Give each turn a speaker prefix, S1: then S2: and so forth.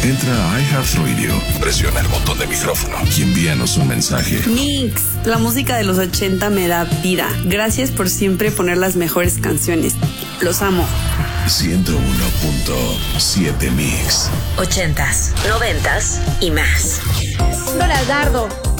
S1: Entra a iHeartRadio, presiona el botón de micrófono y envíanos un mensaje.
S2: Mix, la música de los 80 me da vida. Gracias por siempre poner las mejores canciones. Los amo.
S1: 101.7 Mix.
S3: 80s, 90s y más.
S4: Dora Dardo.